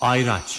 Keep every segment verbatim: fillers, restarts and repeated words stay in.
Ayraç.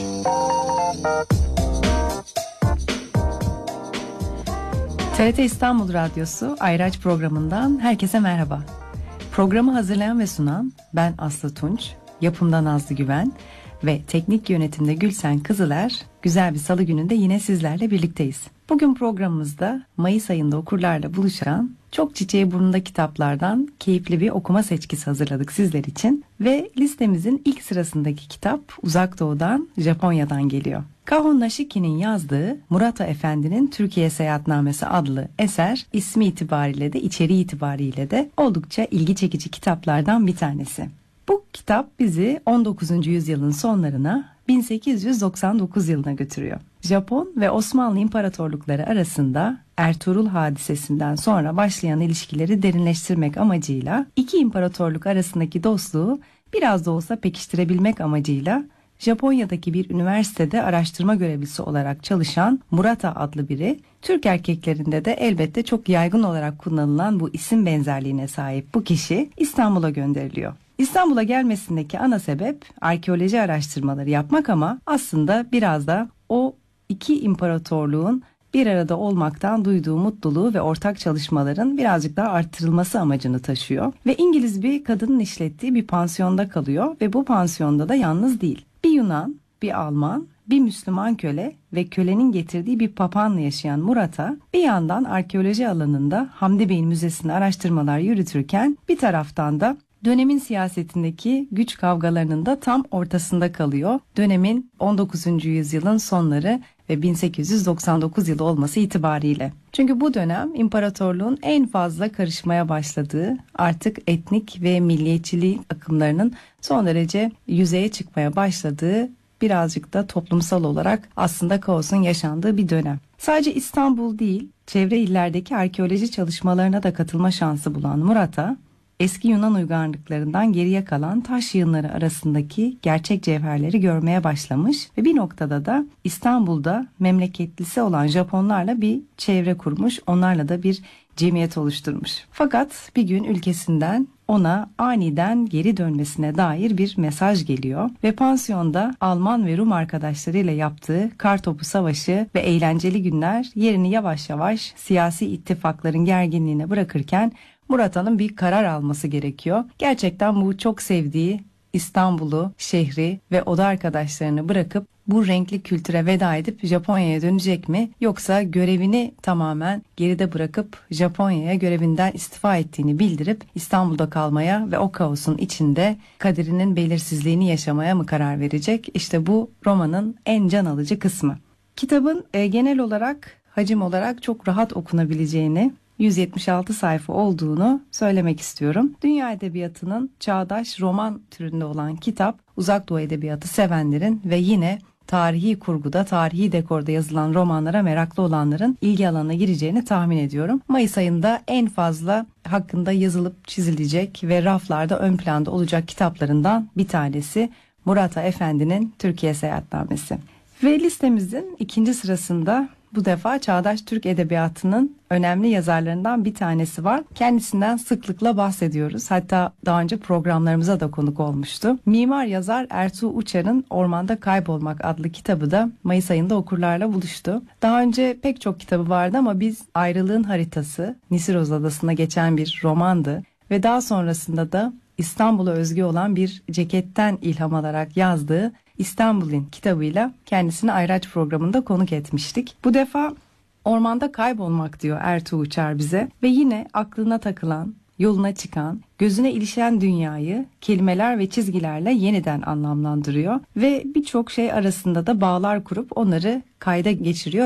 T R T İstanbul Radyosu Ayraç programından herkese merhaba. Programı hazırlayan ve sunan ben Aslı Tunç, yapımda Nazlı Güven ve teknik yönetimde Gülsen Kızıler. Güzel bir salı gününde yine sizlerle birlikteyiz. Bugün programımızda Mayıs ayında okurlarla buluşan çok çiçeği burnunda kitaplardan keyifli bir okuma seçkisi hazırladık sizler için. Ve listemizin ilk sırasındaki kitap Uzak Doğu'dan, Japonya'dan geliyor. Kaho Nashiki'nin yazdığı Murata Efendi'nin Türkiye Seyahatnamesi adlı eser ismi itibariyle de içeriği itibariyle de oldukça ilgi çekici kitaplardan bir tanesi. Bu kitap bizi on dokuzuncu yüzyılın sonlarına, bin sekiz yüz doksan dokuz yılına götürüyor. Japon ve Osmanlı İmparatorlukları arasında Ertuğrul hadisesinden sonra başlayan ilişkileri derinleştirmek amacıyla iki imparatorluk arasındaki dostluğu biraz da olsa pekiştirebilmek amacıyla Japonya'daki bir üniversitede araştırma görevlisi olarak çalışan Murata adlı biri, Türk erkeklerinde de elbette çok yaygın olarak kullanılan bu isim benzerliğine sahip bu kişi İstanbul'a gönderiliyor. İstanbul'a gelmesindeki ana sebep arkeoloji araştırmaları yapmak ama aslında biraz da o iki imparatorluğun bir arada olmaktan duyduğu mutluluğu ve ortak çalışmaların birazcık daha arttırılması amacını taşıyor. Ve İngiliz bir kadının işlettiği bir pansiyonda kalıyor ve bu pansiyonda da yalnız değil. Bir Yunan, bir Alman, bir Müslüman köle ve kölenin getirdiği bir papağanla yaşayan Murata bir yandan arkeoloji alanında Hamdi Bey'in müzesinde araştırmalar yürütürken bir taraftan da dönemin siyasetindeki güç kavgalarının da tam ortasında kalıyor. Dönemin on dokuzuncu yüzyılın sonları ve bin sekiz yüz doksan dokuz yılı olması itibariyle. Çünkü bu dönem imparatorluğun en fazla karışmaya başladığı, artık etnik ve milliyetçilik akımlarının son derece yüzeye çıkmaya başladığı, birazcık da toplumsal olarak aslında kaosun yaşandığı bir dönem. Sadece İstanbul değil, çevre illerdeki arkeoloji çalışmalarına da katılma şansı bulan Murata, eski Yunan uygarlıklarından geriye kalan taş yığınları arasındaki gerçek cevherleri görmeye başlamış ve bir noktada da İstanbul'da memleketlisi olan Japonlarla bir çevre kurmuş, onlarla da bir cemiyet oluşturmuş. Fakat bir gün ülkesinden ona aniden geri dönmesine dair bir mesaj geliyor ve pansiyonda Alman ve Rum arkadaşlarıyla yaptığı kartopu savaşı ve eğlenceli günler yerini yavaş yavaş siyasi ittifakların gerginliğine bırakırken Murata'nın bir karar alması gerekiyor. Gerçekten bu çok sevdiği İstanbul'u, şehri ve oda arkadaşlarını bırakıp bu renkli kültüre veda edip Japonya'ya dönecek mi? Yoksa görevini tamamen geride bırakıp Japonya'ya görevinden istifa ettiğini bildirip İstanbul'da kalmaya ve o kaosun içinde kaderinin belirsizliğini yaşamaya mı karar verecek? İşte bu romanın en can alıcı kısmı. Kitabın e, genel olarak, hacim olarak çok rahat okunabileceğini, yüz yetmiş altı sayfa olduğunu söylemek istiyorum. Dünya edebiyatının çağdaş roman türünde olan kitap, Uzak Doğu edebiyatı sevenlerin ve yine tarihi kurguda, tarihi dekorda yazılan romanlara meraklı olanların ilgi alanına gireceğini tahmin ediyorum. Mayıs ayında en fazla hakkında yazılıp çizilecek ve raflarda ön planda olacak kitaplarından bir tanesi Murata Efendi'nin Türkiye Seyahatnamesi. Ve listemizin ikinci sırasında bu defa çağdaş Türk edebiyatının önemli yazarlarından bir tanesi var. Kendisinden sıklıkla bahsediyoruz. Hatta daha önce programlarımıza da konuk olmuştu. Mimar yazar Ertuğ Uçar'ın Ormanda Kaybolmak adlı kitabı da Mayıs ayında okurlarla buluştu. Daha önce pek çok kitabı vardı ama biz Ayrılığın Haritası, Nisiroz Adası'na geçen bir romandı. Ve daha sonrasında da İstanbul'a özgü olan bir ceketten ilham alarak yazdığı İstanbul'un kitabıyla kendisini Ayraç programında konuk etmiştik. Bu defa Ormanda Kaybolmak diyor Ertuğ Uçar bize ve yine aklına takılan, yoluna çıkan, gözüne ilişen dünyayı kelimeler ve çizgilerle yeniden anlamlandırıyor ve birçok şey arasında da bağlar kurup onları kayda geçiriyor